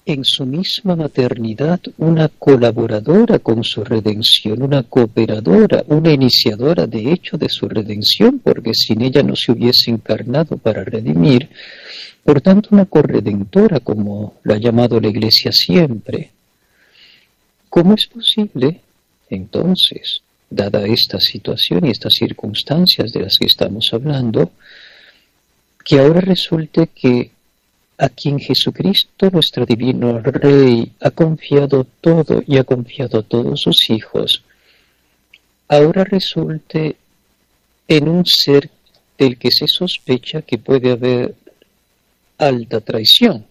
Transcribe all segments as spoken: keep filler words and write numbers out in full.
en su misma maternidad una colaboradora con su redención, una cooperadora, una iniciadora de hecho de su redención, porque sin ella no se hubiese encarnado para redimir, por tanto una corredentora, como lo ha llamado la Iglesia siempre. ¿Cómo es posible, entonces, dada esta situación y estas circunstancias de las que estamos hablando, que ahora resulte que a quien Jesucristo, nuestro divino Rey, ha confiado todo y ha confiado a todos sus hijos, ahora resulte en un ser del que se sospecha que puede haber alta traición?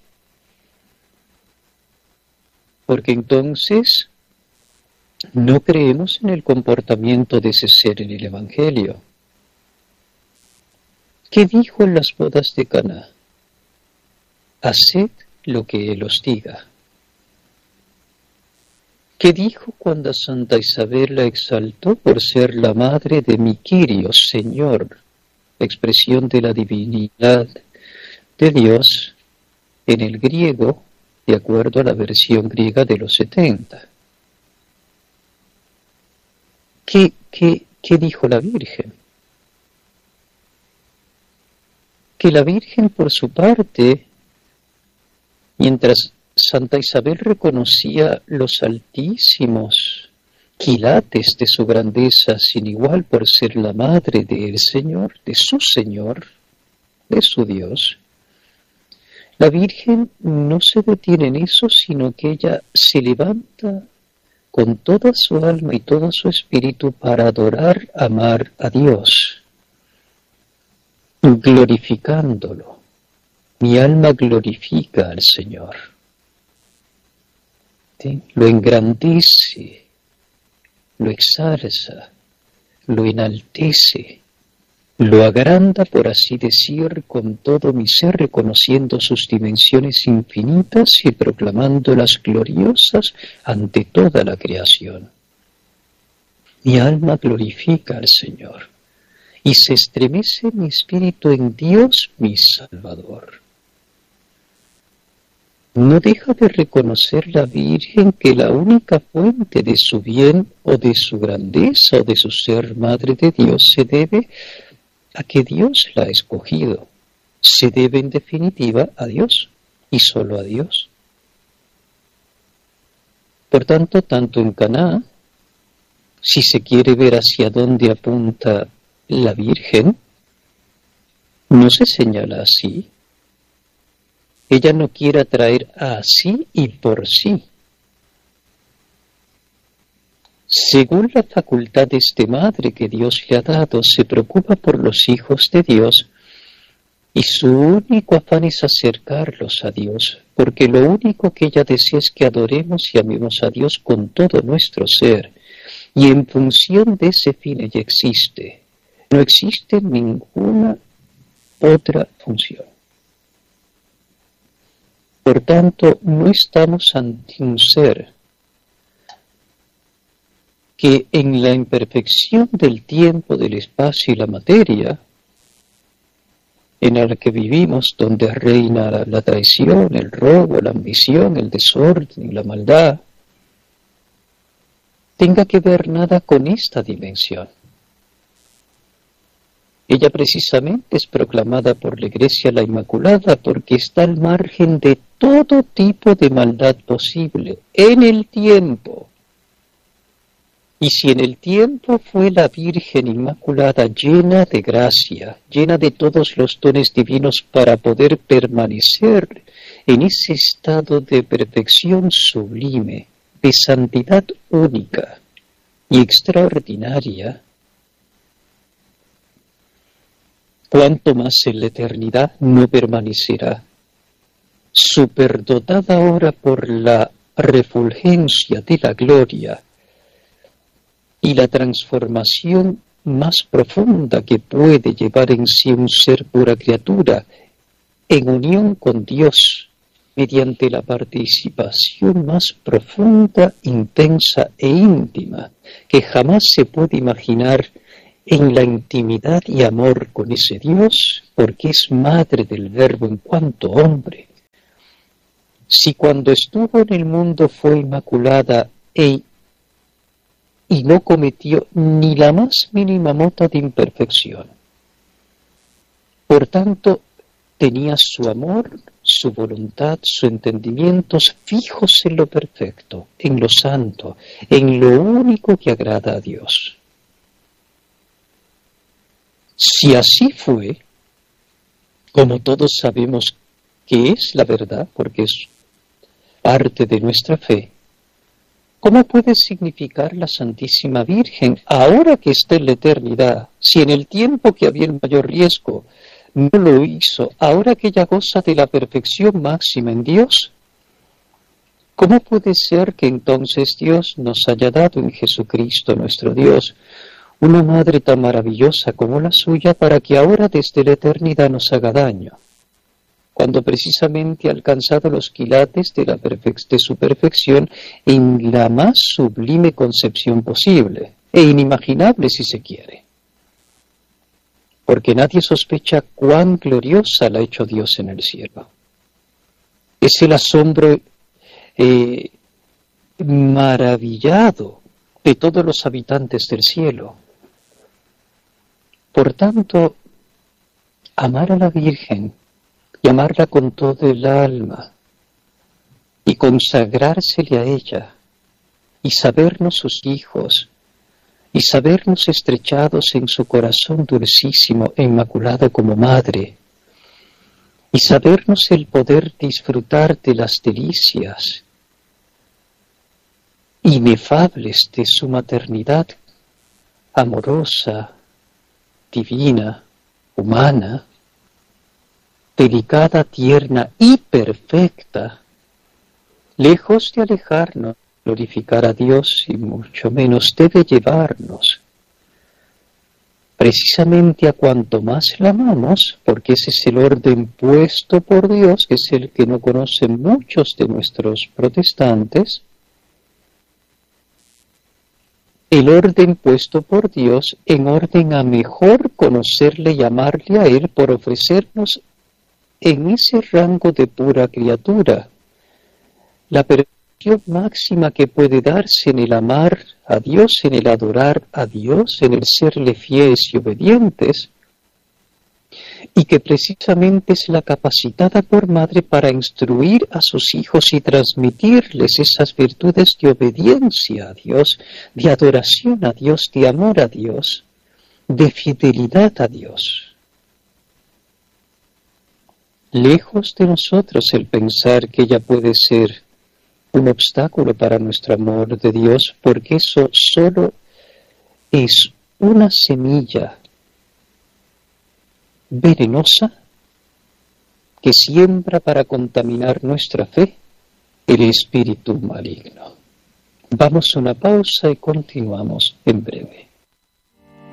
Porque entonces no creemos en el comportamiento de ese ser en el Evangelio. ¿Qué dijo en las bodas de Caná? Haced lo que Él os diga. ¿Qué dijo cuando Santa Isabel la exaltó por ser la madre de mi Kyrios, Señor, expresión de la divinidad de Dios en el griego, de acuerdo a la versión griega de los setenta? ¿Qué, qué, qué dijo la Virgen? Que la Virgen, por su parte, mientras Santa Isabel reconocía los altísimos quilates de su grandeza sin igual por ser la madre del Señor, de su Señor, de su Dios, la Virgen no se detiene en eso, sino que ella se levanta con toda su alma y todo su espíritu para adorar, amar a Dios, glorificándolo. Mi alma glorifica al Señor. ¿Sí? Lo engrandece, lo exalza, lo enaltece, lo agranda, por así decir, con todo mi ser, reconociendo sus dimensiones infinitas y proclamándolas gloriosas ante toda la creación. Mi alma glorifica al Señor, y se estremece mi espíritu en Dios mi Salvador. No deja de reconocer la Virgen que la única fuente de su bien o de su grandeza o de su ser Madre de Dios se debe a que Dios la ha escogido. Se debe en definitiva a Dios y solo a Dios. Por tanto, tanto en Caná, si se quiere ver hacia dónde apunta la Virgen, no se señala así. Ella no quiere atraer a sí y por sí. Según la facultad de este madre que Dios le ha dado, se preocupa por los hijos de Dios y su único afán es acercarlos a Dios, porque lo único que ella desea es que adoremos y amemos a Dios con todo nuestro ser, y en función de ese fin ella existe. No existe ninguna otra función. Por tanto, no estamos ante un ser que en la imperfección del tiempo, del espacio y la materia, en la que vivimos, donde reina la, la traición, el robo, la ambición, el desorden y la maldad, tenga que ver nada con esta dimensión. Ella precisamente es proclamada por la Iglesia la Inmaculada porque está al margen de todo tipo de maldad posible en el tiempo. Y si en el tiempo fue la Virgen Inmaculada llena de gracia, llena de todos los dones divinos para poder permanecer en ese estado de perfección sublime, de santidad única y extraordinaria, cuánto más en la eternidad no permanecerá, superdotada ahora por la refulgencia de la gloria y la transformación más profunda que puede llevar en sí un ser pura criatura en unión con Dios mediante la participación más profunda, intensa e íntima que jamás se puede imaginar en la intimidad y amor con ese Dios, porque es madre del Verbo en cuanto hombre. si cuando estuvo en el mundo fue inmaculada e, y no cometió ni la más mínima mota de imperfección. Por tanto, tenía su amor, su voluntad, su entendimientos fijos en lo perfecto, en lo santo, en lo único que agrada a Dios. Si así fue, como todos sabemos que es la verdad, porque es parte de nuestra fe, ¿cómo puede significar la Santísima Virgen, ahora que está en la eternidad, si en el tiempo que había el mayor riesgo no lo hizo, ahora que ella goza de la perfección máxima en Dios? ¿Cómo puede ser que entonces Dios nos haya dado en Jesucristo nuestro Dios una madre tan maravillosa como la suya para que ahora desde la eternidad nos haga daño, cuando precisamente ha alcanzado los quilates de, la perfec- de su perfección en la más sublime concepción posible, e inimaginable si se quiere? Porque nadie sospecha cuán gloriosa la ha hecho Dios en el cielo. Es el asombro eh, maravillado de todos los habitantes del cielo. Por tanto, amar a la Virgen y amarla con todo el alma y consagrársele a ella y sabernos sus hijos y sabernos estrechados en su corazón dulcísimo e inmaculado como madre y sabernos el poder disfrutar de las delicias inefables de su maternidad amorosa, divina, humana, delicada, tierna y perfecta, lejos de alejarnos, glorificar a Dios y mucho menos debe llevarnos precisamente a cuanto más la amamos, porque ese es el orden puesto por Dios, que es el que no conocen muchos de nuestros protestantes, el orden puesto por Dios en orden a mejor conocerle y amarle a Él por ofrecernos en ese rango de pura criatura la perfección máxima que puede darse en el amar a Dios, en el adorar a Dios, en el serle fieles y obedientes, y que precisamente es la capacitada por madre para instruir a sus hijos y transmitirles esas virtudes de obediencia a Dios, de adoración a Dios, de amor a Dios, de fidelidad a Dios. Lejos de nosotros el pensar que ella puede ser un obstáculo para nuestro amor de Dios, porque eso solo es una semilla venenosa que siembra para contaminar nuestra fe el espíritu maligno. Vamos a una pausa y continuamos en breve.